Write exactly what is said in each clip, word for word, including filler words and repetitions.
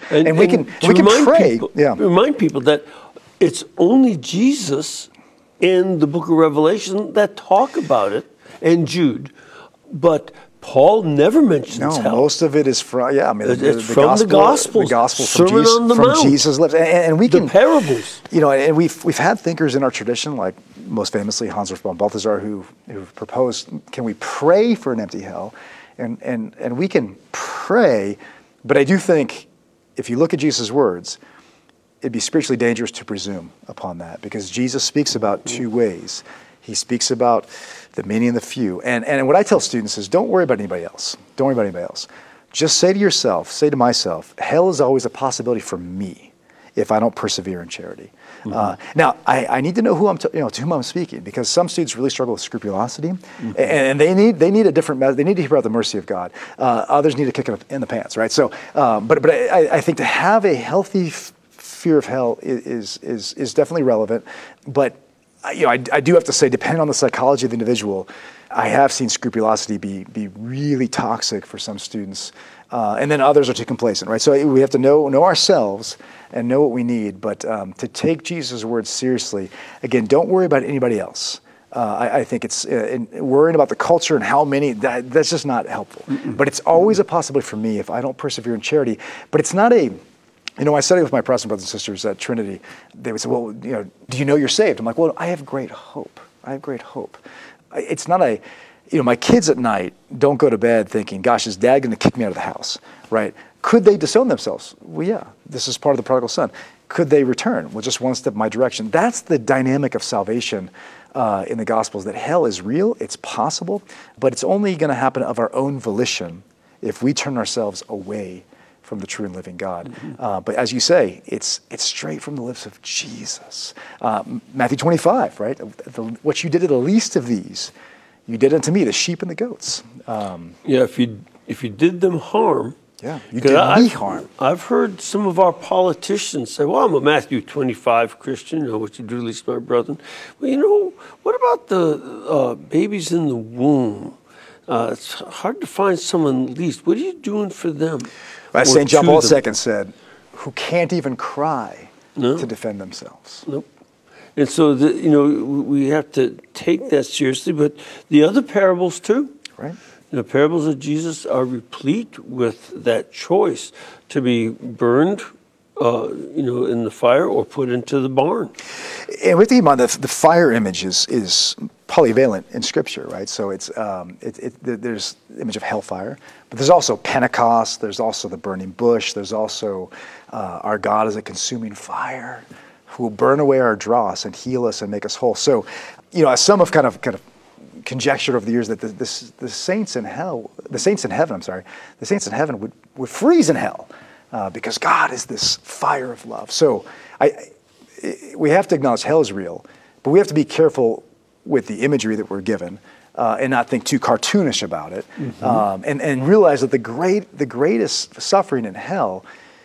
And, and we and can we can remind pray. People, yeah. Remind people that it's only Jesus in the book of Revelation that talk about it, and Jude, but Paul never mentions no, hell. most of it is from yeah. I mean, It's the, the from gospel, the Gospels, the gospel Sermon from, Jesus, on the from Mount, Jesus' lips, and, and we the can parables. You know, and we've we've had thinkers in our tradition, like most famously Hans Urs von Balthasar, who who proposed, can we pray for an empty hell? And and and we can pray, but I do think if you look at Jesus' words, it'd be spiritually dangerous to presume upon that, because Jesus speaks about two ways. He speaks about the many and the few. And and what I tell students is, don't worry about anybody else. Don't worry about anybody else. Just say to yourself, say to myself, hell is always a possibility for me if I don't persevere in charity. Mm-hmm. Uh, now, I, I need to know who I'm, t- you know, to whom I'm speaking, because some students really struggle with scrupulosity, mm-hmm. and, and they need they need a different method. They need to hear about the mercy of God. Uh, others need to kick it in the pants, right? So, um, but but I, I think to have a healthy f- fear of hell is is is definitely relevant. But you know, I, I do have to say, depending on the psychology of the individual, I have seen scrupulosity be be really toxic for some students, uh, and then others are too complacent, right? So we have to know know ourselves and know what we need, but um, to take Jesus' words seriously, again, don't worry about anybody else. Uh, I, I think it's uh, in, worrying about the culture and how many, that, that's just not helpful. Mm-mm. But it's always a possibility for me if I don't persevere in charity. But it's not a, you know, I study with my Protestant brothers and sisters at Trinity. They would say, well, you know, do you know you're saved? I'm like, well, I have great hope. I have great hope. It's not a, you know, my kids at night don't go to bed thinking, gosh, is dad going to kick me out of the house, right? Could they disown themselves? Well, yeah, this is part of the prodigal son. Could they return? Well, just one step in my direction. That's the dynamic of salvation uh, in the Gospels, that hell is real, it's possible, but it's only going to happen of our own volition if we turn ourselves away from the true and living God. Mm-hmm. Uh, but as you say, it's it's straight from the lips of Jesus. Uh, Matthew twenty-five, right? The, what you did to the least of these, you did unto me, the sheep and the goats. Um, yeah, if you if you did them harm, yeah, you did I've, me harm. I've heard some of our politicians say, well, I'm a Matthew twenty-five Christian, you know, what you do least my brethren. Well, you know, what about the uh, babies in the womb? Uh, it's hard to find someone least. What are you doing for them? As Saint John Paul the Second said, who can't even cry no. to defend themselves. Nope. And so, the, you know, we have to take that seriously, but the other parables too. Right. The parables of Jesus are replete with that choice to be burned, uh, you know, in the fire or put into the barn. And we have to keep in mind that the fire image is, is polyvalent in Scripture, right? So it's um, it, it, there's the image of hellfire, but there's also Pentecost. There's also the burning bush. There's also uh, our God is a consuming fire, who will burn away our dross and heal us and make us whole. So, you know, as some have kind of kind of conjectured over the years that the, the, the saints in hell, the saints in heaven, I'm sorry, the saints in heaven would, would freeze in hell uh, because God is this fire of love. So I, I, we have to acknowledge hell is real, but we have to be careful with the imagery that we're given uh, and not think too cartoonish about it, mm-hmm. um, and, and realize that the great the greatest suffering in hell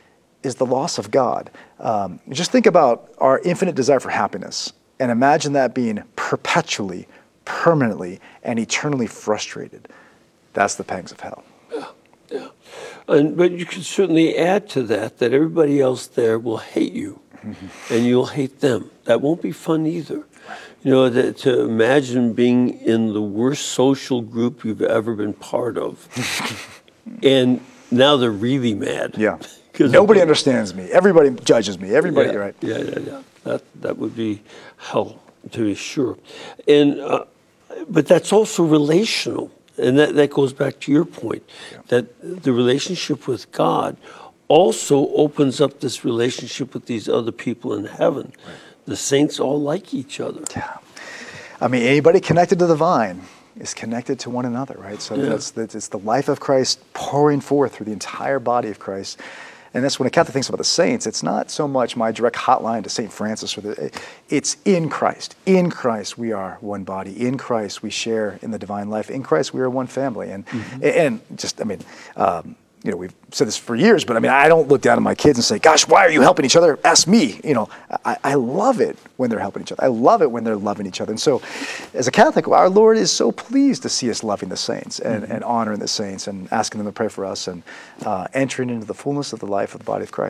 is the loss of God. Um, just think about our infinite desire for happiness and imagine that being perpetually, permanently, and eternally frustrated. That's the pangs of hell. Yeah, yeah. And, but you can certainly add to that that everybody else there will hate you, mm-hmm. and you'll hate them. That won't be fun either. You know, that, to imagine being in the worst social group you've ever been part of, and now they're really mad. Yeah. Nobody understands me. Everybody judges me. Everybody, yeah, right? Yeah, yeah, yeah. That that would be hell, to be sure. And uh, but that's also relational, and that, that goes back to your point, yeah. that the relationship with God also opens up this relationship with these other people in heaven. Right. The saints all like each other. Yeah. I mean, anybody connected to the vine is connected to one another, right? So yeah. that's, that's it's the life of Christ pouring forth through the entire body of Christ. And that's when a Catholic thinks about the saints, it's not so much my direct hotline to Saint Francis, or the, it's in Christ. In Christ we are one body. In Christ we share in the divine life. In Christ we are one family. And mm-hmm. and just, I mean, um, you know, we've said this for years, but I mean, I don't look down at my kids and say, gosh, why are you helping each other? Ask me. You know, I, I love it when they're helping each other. I love it when they're loving each other. And so as a Catholic, our Lord is so pleased to see us loving the saints and, mm-hmm. and honoring the saints and asking them to pray for us and uh, entering into the fullness of the life of the body of Christ.